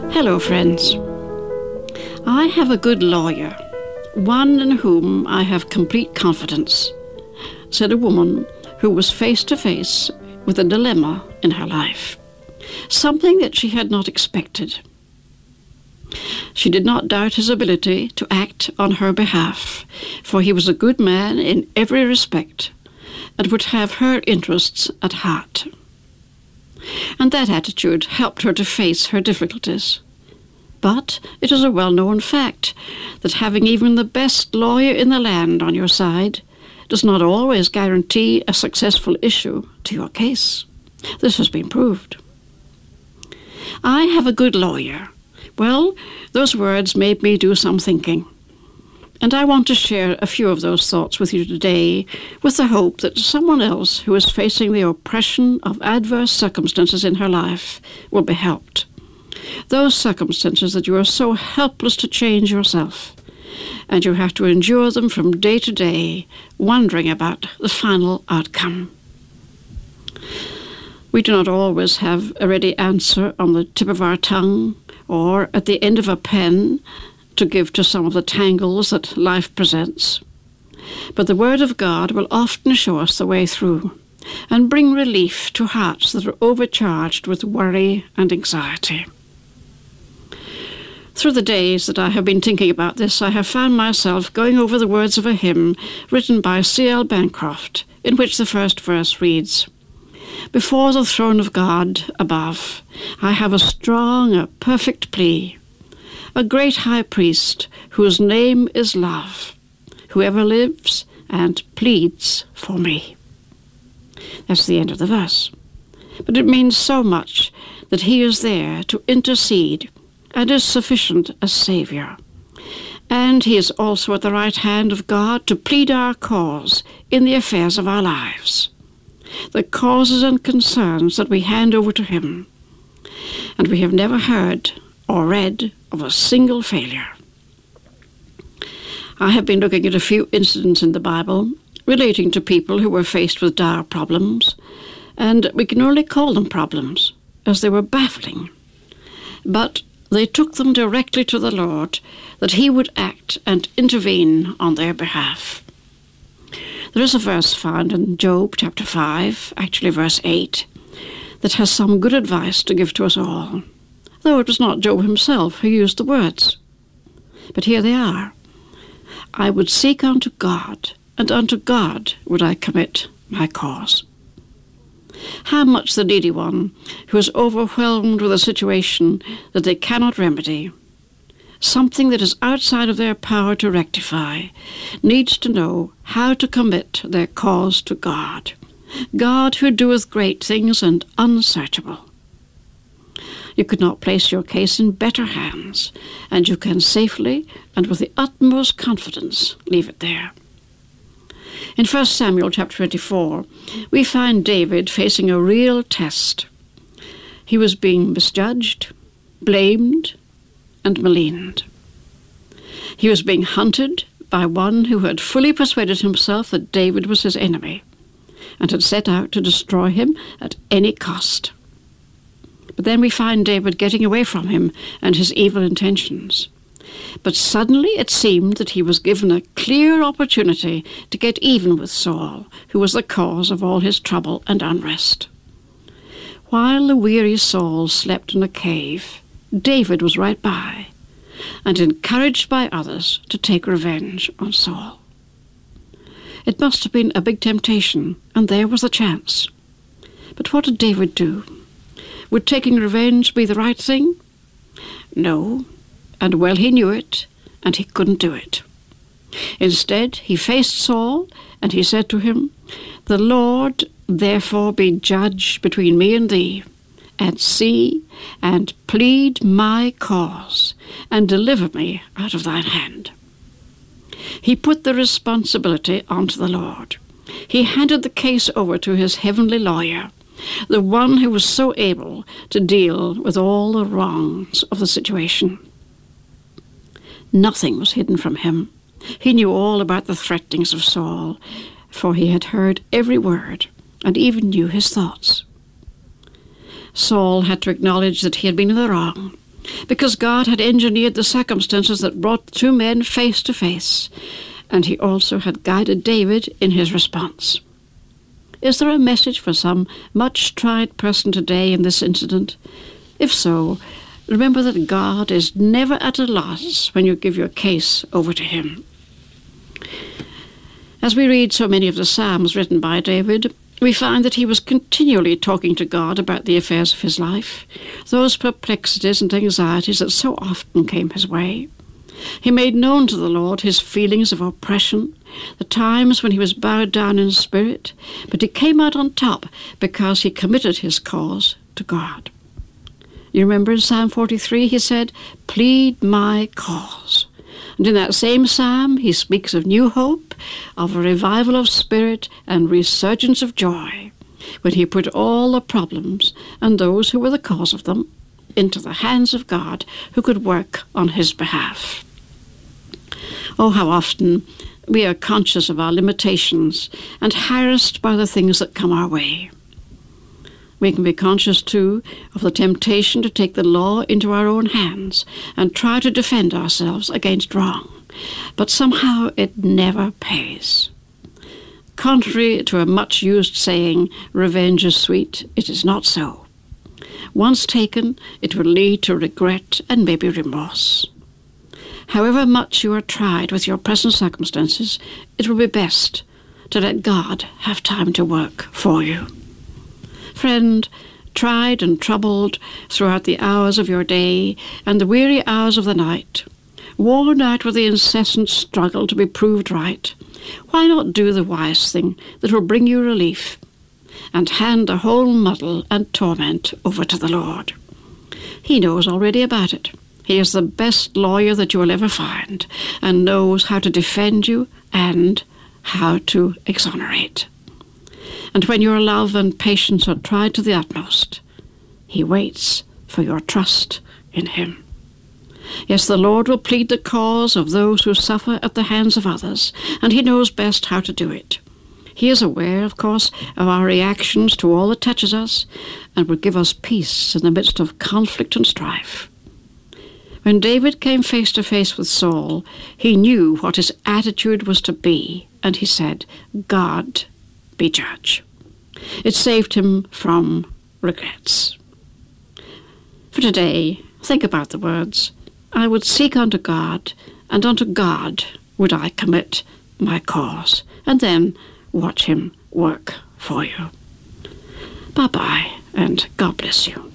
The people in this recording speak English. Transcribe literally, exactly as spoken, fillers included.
Hello, friends. I have a good lawyer, one in whom I have complete confidence, said a woman who was face to face with a dilemma in her life, something that she had not expected. She did not doubt his ability to act on her behalf, for he was a good man in every respect and would have her interests at heart. And that attitude helped her to face her difficulties. But it is a well-known fact that having even the best lawyer in the land on your side does not always guarantee a successful issue to your case. This has been proved. I have a good lawyer. Well, those words made me do some thinking. And I want to share a few of those thoughts with you today, with the hope that someone else who is facing the oppression of adverse circumstances in her life will be helped. Those circumstances that you are so helpless to change yourself, and you have to endure them from day to day, wondering about the final outcome. We do not always have a ready answer on the tip of our tongue or at the end of a pen to give to some of the tangles that life presents. But the Word of God will often show us the way through and bring relief to hearts that are overcharged with worry and anxiety. Through the days that I have been thinking about this, I have found myself going over the words of a hymn written by C L Bancroft, in which the first verse reads, "Before the throne of God above, I have a strong, a perfect plea, a great high priest whose name is love, who ever lives and pleads for me." That's the end of the verse. But it means so much that he is there to intercede and is sufficient as Saviour. And he is also at the right hand of God to plead our cause in the affairs of our lives, the causes and concerns that we hand over to him. And we have never heard or read of a single failure. I have been looking at a few incidents in the Bible relating to people who were faced with dire problems, and we can only call them problems, as they were baffling. But they took them directly to the Lord, that he would act and intervene on their behalf. There is a verse found in Job chapter five, actually verse eight, that has some good advice to give to us all, though it was not Job himself who used the words. But here they are. "I would seek unto God, and unto God would I commit my cause." How much the needy one who is overwhelmed with a situation that they cannot remedy, something that is outside of their power to rectify, needs to know how to commit their cause to God, God who doeth great things and unsearchable. You could not place your case in better hands, and you can safely and with the utmost confidence leave it there. In First Samuel chapter twenty-four, we find David facing a real test. He was being misjudged, blamed, and maligned. He was being hunted by one who had fully persuaded himself that David was his enemy and had set out to destroy him at any cost. But then we find David getting away from him and his evil intentions. But suddenly it seemed that he was given a clear opportunity to get even with Saul, who was the cause of all his trouble and unrest. While the weary Saul slept in a cave, David was right by, and encouraged by others to take revenge on Saul. It must have been a big temptation, and there was the chance. But what did David do? Would taking revenge be the right thing? No. And well he knew it, and he couldn't do it. Instead, he faced Saul, and he said to him, "The Lord therefore be judge between me and thee, and see and plead my cause, and deliver me out of thine hand." He put the responsibility onto the Lord. He handed the case over to his heavenly lawyer, the one who was so able to deal with all the wrongs of the situation. Nothing was hidden from him. He knew all about the threatenings of Saul, for he had heard every word and even knew his thoughts. Saul had to acknowledge that he had been in the wrong, because God had engineered the circumstances that brought the two men face to face, and he also had guided David in his response. Is there a message for some much-tried person today in this incident? If so, remember that God is never at a loss when you give your case over to him. As we read so many of the Psalms written by David, we find that he was continually talking to God about the affairs of his life, those perplexities and anxieties that so often came his way. He made known to the Lord his feelings of oppression, the times when he was bowed down in spirit, but he came out on top because he committed his cause to God. You remember in Psalm forty-three he said, "Plead my cause." And in that same psalm he speaks of new hope, of a revival of spirit and resurgence of joy, when he put all the problems and those who were the cause of them into the hands of God, who could work on his behalf. Oh, how often we are conscious of our limitations and harassed by the things that come our way. We can be conscious, too, of the temptation to take the law into our own hands and try to defend ourselves against wrong, but somehow it never pays. Contrary to a much-used saying, "Revenge is sweet," it is not so. Once taken, it will lead to regret and maybe remorse. However much you are tried with your present circumstances, it will be best to let God have time to work for you. Friend, tried and troubled throughout the hours of your day and the weary hours of the night, worn out with the incessant struggle to be proved right, why not do the wise thing that will bring you relief and hand the whole muddle and torment over to the Lord? He knows already about it. He is the best lawyer that you will ever find and knows how to defend you and how to exonerate. And when your love and patience are tried to the utmost, he waits for your trust in him. Yes, the Lord will plead the cause of those who suffer at the hands of others, and he knows best how to do it. He is aware, of course, of our reactions to all that touches us, and will give us peace in the midst of conflict and strife. When David came face to face with Saul, he knew what his attitude was to be, and he said, "God be judge." It saved him from regrets. For today, think about the words, "I would seek unto God, and unto God would I commit my cause," and then watch him work for you. Bye-bye, and God bless you.